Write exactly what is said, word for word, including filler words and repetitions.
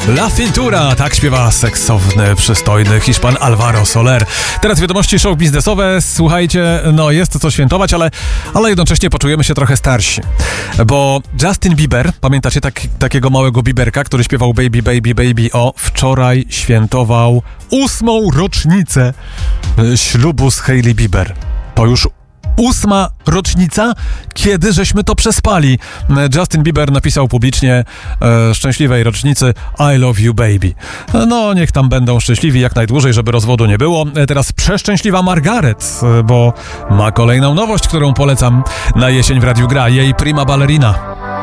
La Cintura, tak śpiewa seksowny, przystojny Hiszpan Alvaro Soler. Teraz wiadomości show biznesowe. Słuchajcie, no jest to co świętować, ale, ale jednocześnie poczujemy się trochę starsi. Bo Justin Bieber, pamiętacie tak, takiego małego Bieberka, który śpiewał Baby, Baby, Baby, o, wczoraj świętował ósmą rocznicę ślubu z Hailey Bieber. To już ósma rocznica, kiedy żeśmy to przespali. Justin Bieber napisał publicznie e, szczęśliwej rocznicy I love you baby. No, niech tam będą szczęśliwi jak najdłużej, żeby rozwodu nie było. E, teraz przeszczęśliwa Margaret, e, bo ma kolejną nowość, którą polecam na jesień w Radiu Gra. Jej prima ballerina.